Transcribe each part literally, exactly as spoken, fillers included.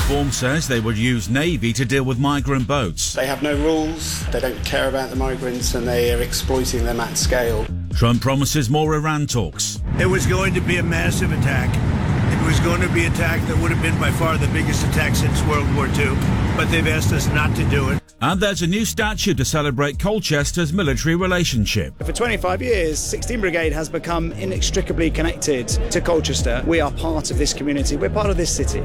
Reform says they would use Navy to deal with migrant boats. They have no rules, they don't care about the migrants, and they are exploiting them at scale. Trump promises more Iran talks. It was going to be a massive attack. It was going to be an attack that would have been by far the biggest attack since World War Two, but they've asked us not to do it. And there's a new statue to celebrate Colchester's military relationship. For twenty-five years, sixteenth Brigade has become inextricably connected to Colchester. We are part of this community. We're part of this city.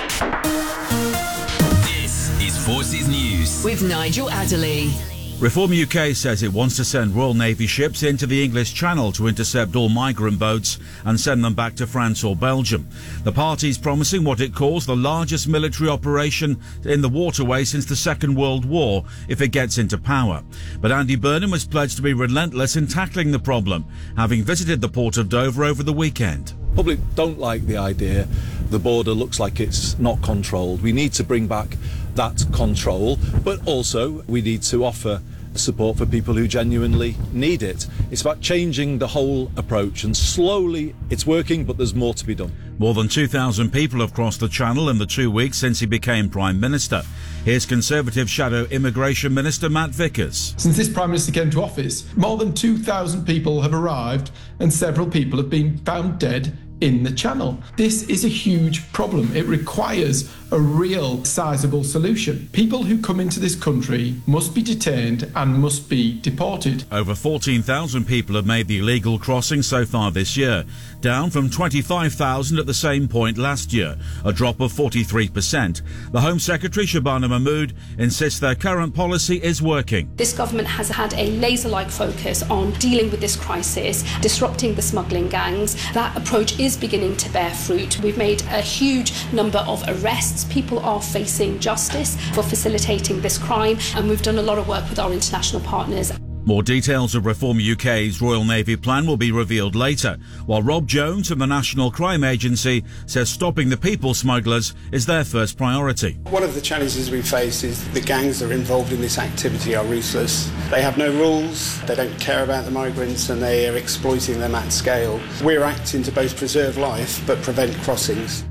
This is Forces News with Nigel Adderley. Reform U K says it wants to send Royal Navy ships into the English Channel to intercept all migrant boats and send them back to France or Belgium. The party's promising what it calls the largest military operation in the waterway since the Second World War if it gets into power. But Andy Burnham has pledged to be relentless in tackling the problem, having visited the port of Dover over the weekend. Public don't like the idea the border looks like it's not controlled. We need to bring back that control, but also we need to offer support for people who genuinely need it. It's about changing the whole approach, and slowly it's working, but there's more to be done. More than two thousand people have crossed the Channel in the two weeks since he became Prime Minister. Here's Conservative Shadow Immigration Minister Matt Vickers. Since this Prime Minister came to office, more than two thousand people have arrived and several people have been found dead in the Channel. This is a huge problem. It requires a real sizable solution. People who come into this country must be detained and must be deported. Over fourteen thousand people have made the illegal crossing so far this year, down from twenty-five thousand at the same point last year, a drop of forty-three percent. The Home Secretary, Shabana Mahmood, insists their current policy is working. This government has had a laser-like focus on dealing with this crisis, disrupting the smuggling gangs. That approach is beginning to bear fruit. We've made a huge number of arrests. People are facing justice for facilitating this crime, and we've done a lot of work with our international partners. More details of Reform U K's Royal Navy plan will be revealed later, while Rob Jones from the National Crime Agency says stopping the people smugglers is their first priority. One of the challenges we face is the gangs that are involved in this activity are ruthless. They have no rules, they don't care about the migrants, and they are exploiting them at scale. We're acting to both preserve life but prevent crossings.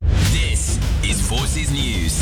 This is Forces News.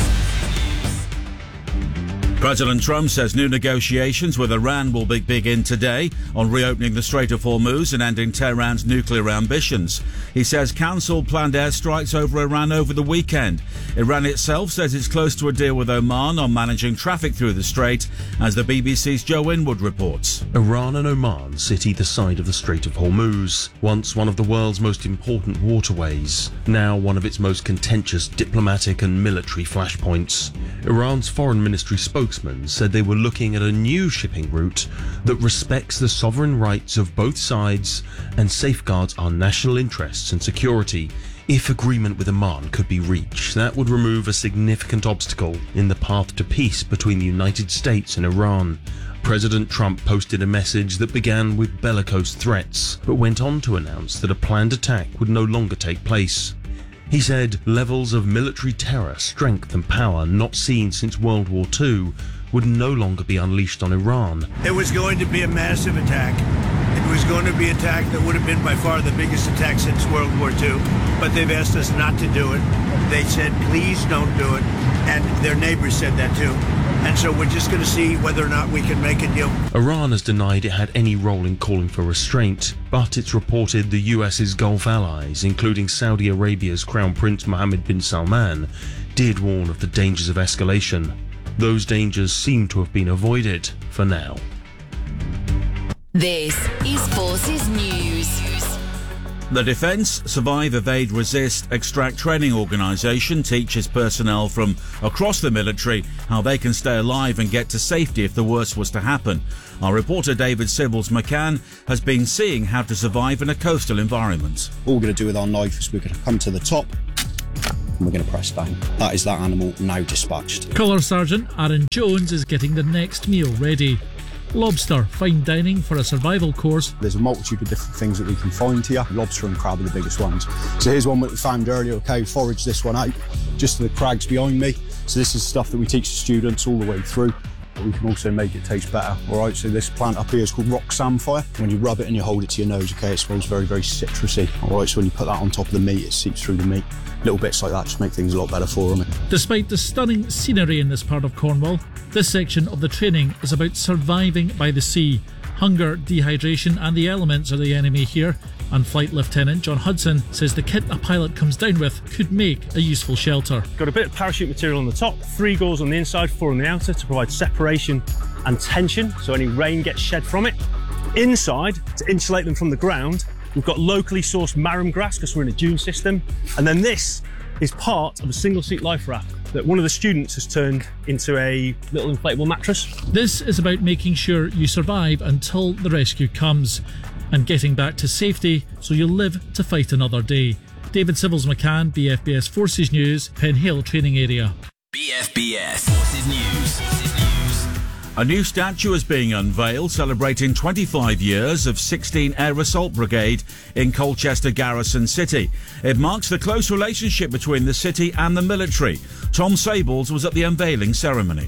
President Trump says new negotiations with Iran will begin today on reopening the Strait of Hormuz and ending Tehran's nuclear ambitions. He says cancelled planned airstrikes over Iran over the weekend. Iran itself says it's close to a deal with Oman on managing traffic through the strait, as the B B C's Joe Winwood reports. Iran and Oman sit either side of the Strait of Hormuz, once one of the world's most important waterways, now one of its most contentious diplomatic and military flashpoints. Iran's foreign ministry spokesman said they were looking at a new shipping route that respects the sovereign rights of both sides and safeguards our national interests and security. If agreement with Oman could be reached, that would remove a significant obstacle in the path to peace between the United States and Iran. President Trump posted a message that began with bellicose threats, but went on to announce that a planned attack would no longer take place. He said levels of military terror, strength and power not seen since World War Two would no longer be unleashed on Iran. It was going to be a massive attack. It was going to be an attack that would have been by far the biggest attack since World War Two, but they've asked us not to do it. They said, please don't do it, and their neighbors said that too. And so we're just going to see whether or not we can make a deal. Iran has denied it had any role in calling for restraint, but it's reported the U S's Gulf allies, including Saudi Arabia's Crown Prince Mohammed bin Salman, did warn of the dangers of escalation. Those dangers seem to have been avoided for now. This is Forces News. The Defence Survive, Evade, Resist, Extract training organisation teaches personnel from across the military how they can stay alive and get to safety if the worst was to happen. Our reporter David Sybills McCann has been seeing how to survive in a coastal environment. All we're going to do with our knife is we're going to come to the top and we're going to press down. That is that animal now dispatched. Colour Sergeant Aaron Jones is getting the next meal ready. Lobster, fine dining for a survival course. There's a multitude of different things that we can find here. Lobster and crab are the biggest ones. So here's one that we found earlier. Okay, forage this one out just to the crags behind me. So this is stuff that we teach the students all the way through. but we can also make it taste better. All right, so this plant up here is called rock samphire. When you rub it and you hold it to your nose, okay, it smells very, very citrusy. All right, so when you put that on top of the meat, it seeps through the meat. Little bits like that just make things a lot better for them. Despite the stunning scenery in this part of Cornwall, this section of the training is about surviving by the sea. Hunger, dehydration and the elements are the enemy here, and Flight Lieutenant John Hudson says the kit a pilot comes down with could make a useful shelter. Got a bit of parachute material on the top, three gauze on the inside, four on the outer to provide separation and tension so any rain gets shed from it. Inside, to insulate them from the ground, we've got locally sourced marram grass because we're in a dune system, and then this is part of a single seat life raft that one of the students has turned into a little inflatable mattress. This is about making sure you survive until the rescue comes and getting back to safety so you'll live to fight another day. David Civils McCann, B F B S Forces News, Penhill Training Area. B F B S Forces News. Forces News. A new statue is being unveiled celebrating twenty-five years of sixteen Air Assault Brigade in Colchester Garrison City. It marks the close relationship between the city and the military. Tom Sables was at the unveiling ceremony.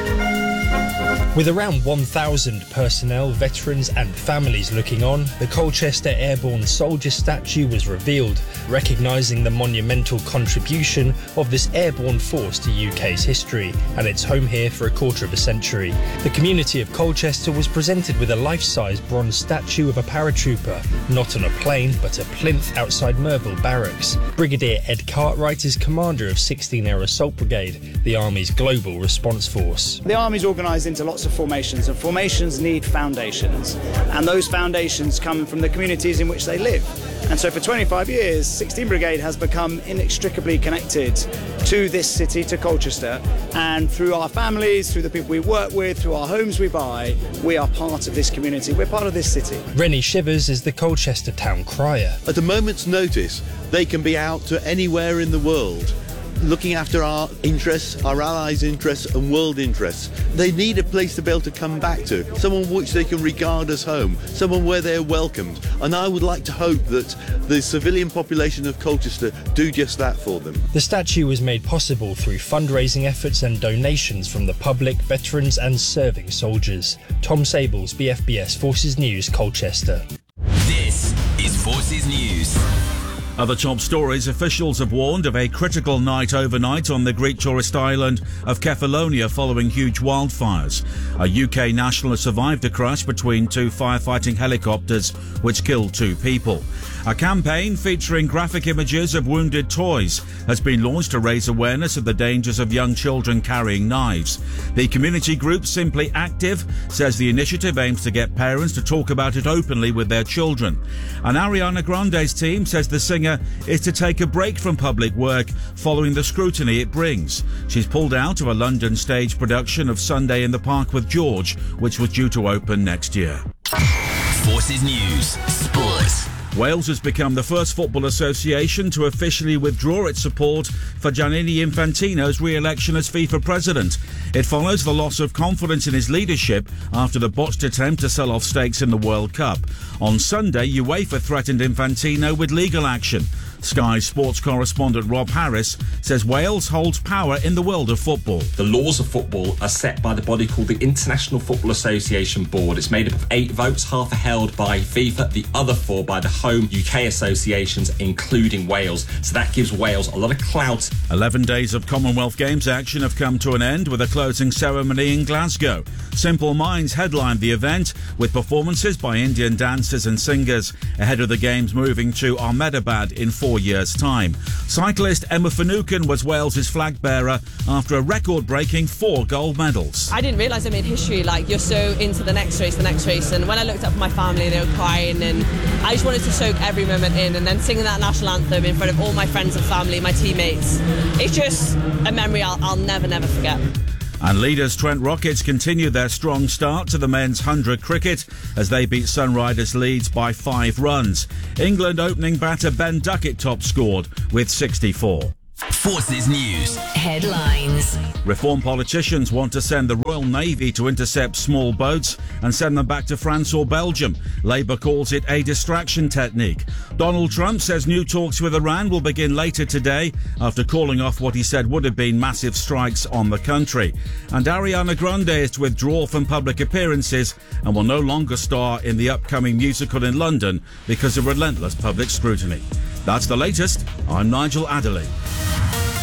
With around one thousand personnel, veterans and families looking on, the Colchester Airborne Soldier statue was revealed, recognising the monumental contribution of this airborne force to U K's history, and its home here for a quarter of a century. The community of Colchester was presented with a life-size bronze statue of a paratrooper, not on a plane but a plinth outside Merville Barracks. Brigadier Ed Cartwright is commander of sixteen Air Assault Brigade, the Army's global response force. The Army's organised into lots of formations, and formations need foundations, and those foundations come from the communities in which they live. And so for twenty-five years, sixteen Brigade has become inextricably connected to this city, to Colchester, and through our families, through the people we work with, through our homes we buy, we are part of this community, we're part of this city. Rennie Shivers is the Colchester town crier. At a moment's notice, they can be out to anywhere in the world, looking after our interests, our allies' interests and world interests. They need a place to be able to come back to, someone which they can regard as home, someone where they're welcomed. And I would like to hope that the civilian population of Colchester do just that for them. The statue was made possible through fundraising efforts and donations from the public, veterans and serving soldiers. Tom Sables, B F B S Forces News, Colchester. This is Forces News. Other top stories, officials have warned of a critical night overnight on the Greek tourist island of Kefalonia following huge wildfires. A U K national has survived a crash between two firefighting helicopters which killed two people. A campaign featuring graphic images of wounded toys has been launched to raise awareness of the dangers of young children carrying knives. The community group Simply Active says the initiative aims to get parents to talk about it openly with their children. And Ariana Grande's team says the singer is to take a break from public work following the scrutiny it brings. She's pulled out of a London stage production of Sunday in the Park with George, which was due to open next year. Forces News. Sports. Wales has become the first football association to officially withdraw its support for Gianni Infantino's re-election as FIFA president. It follows the loss of confidence in his leadership after the botched attempt to sell off stakes in the World Cup. On Sunday, UEFA threatened Infantino with legal action. Sky Sports correspondent Rob Harris says Wales holds power in the world of football. The laws of football are set by the body called the International Football Association Board. It's made up of eight votes, half are held by FIFA, the other four by the home U K associations, including Wales. So that gives Wales a lot of clout. Eleven days of Commonwealth Games action have come to an end with a closing ceremony in Glasgow. Simple Minds headlined the event with performances by Indian dancers and singers ahead of the Games moving to Ahmedabad in four years' time. Cyclist Emma Finucane was Wales's flag bearer after a record-breaking four gold medals. I didn't realise I made history. Like, you're so into the next race, the next race, and when I looked up at my family, they were crying, and I just wanted to soak every moment in, and then singing that national anthem in front of all my friends and family, my teammates. It's just a memory I'll, I'll never, never forget. And leaders Trent Rockets continue their strong start to the men's one hundred cricket as they beat Sunriders Leeds by five runs. England opening batter Ben Duckett top scored with sixty-four. Forces News. Headlines. Reform politicians want to send the Royal Navy to intercept small boats and send them back to France or Belgium. Labour calls it a distraction technique. Donald Trump says new talks with Iran will begin later today after calling off what he said would have been massive strikes on the country. And Ariana Grande is to withdraw from public appearances and will no longer star in the upcoming musical in London because of relentless public scrutiny. That's the latest. I'm Nigel Adderley.